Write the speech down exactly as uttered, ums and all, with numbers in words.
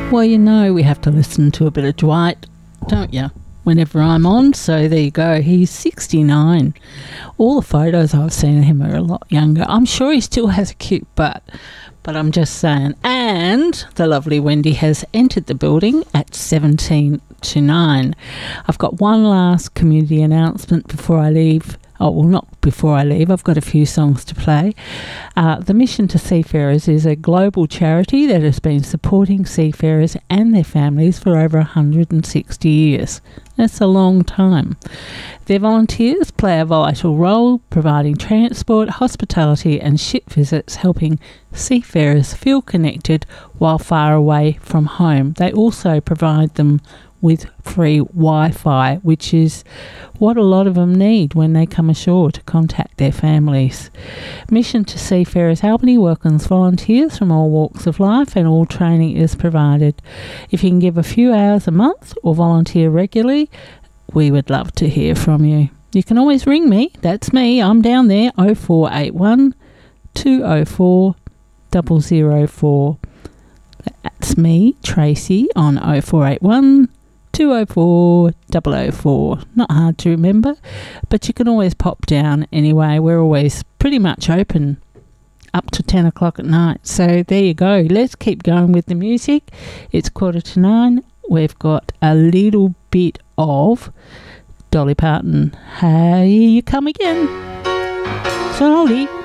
Well, you know we have to listen to a bit of Dwight, don't you, whenever I'm on? So there you go. He's sixty-nine. All the photos I've seen of him are a lot younger. I'm sure he still has a cute butt, but I'm just saying. And the lovely Wendy has entered the building at seventeen to nine. I've got one last community announcement before I leave. Oh, well, not before I leave. I've got a few songs to play. Uh, the Mission to Seafarers is a global charity that has been supporting seafarers and their families for over one hundred sixty years. That's a long time. Their volunteers play a vital role providing transport, hospitality and ship visits, helping seafarers feel connected while far away from home. They also provide them with free Wi-Fi, which is what a lot of them need when they come ashore to contact their families. Mission to Seafarers Albany welcomes volunteers from all walks of life, and all training is provided. If you can give a few hours a month or volunteer regularly, we would love to hear from you. You can always ring me. That's me. I'm down there, oh four eight one, two oh four, zero zero four. That's me, Tracy, on oh four eight one, two oh four, zero zero four. Not hard to remember, but you can always pop down anyway. We're always pretty much open up to ten o'clock at night. So there you go. Let's keep going with the music. It's quarter to nine. We've got a little bit of Dolly Parton. Here you come again. Slowly.